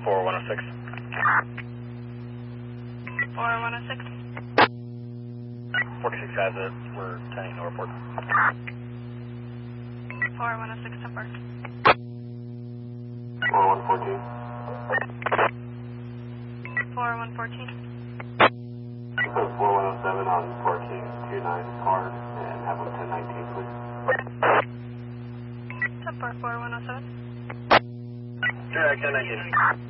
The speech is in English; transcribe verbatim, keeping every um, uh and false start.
four one oh six. four one oh six. forty-six has it. We're turning no report. four one oh six, temper. four one fourteen. four one fourteen. Put four one oh seven on fourteen two nine card and have them ten nineteen, please. Temper four one oh seven. Direct ten nineteen.